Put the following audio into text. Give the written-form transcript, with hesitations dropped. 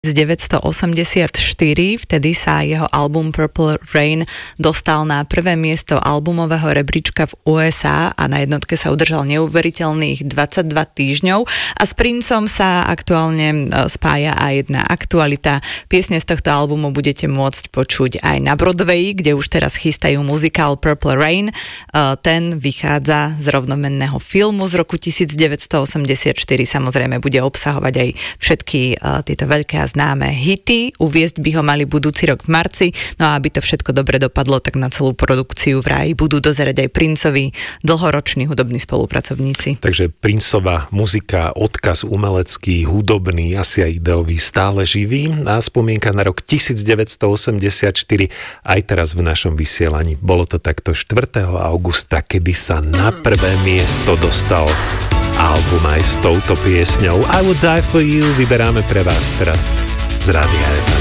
1984, vtedy sa jeho album Purple Rain dostal na prvé miesto albumového rebríčka v USA a na jednotke sa udržal neuveriteľných 22 týždňov a s Princom sa aktuálne spája aj jedna aktualita. Piesne z tohto albumu budete môcť počuť aj na Broadway, kde už teraz chystajú muzikál Purple Rain. Ten vychádza z rovnomenného filmu z roku 1984, samozrejme bude obsahovať aj všetky tieto veľké a známe hity. Uviesť by ho mali budúci rok v marci, no a aby to všetko dobre dopadlo, tak na celú produkciu vraj budú dozerať aj Princovi dlhoroční hudobní spolupracovníci. Takže Princova muzika, odkaz umelecký, hudobný, asi aj ideový, stále živý a spomienka na rok 1984 aj teraz v našom vysielaní. Bolo to takto 4. augusta, kedy sa na prvé miesto dostal album aj s touto piesňou I Would Die For You. Vyberáme pre vás teraz z Rádia FM.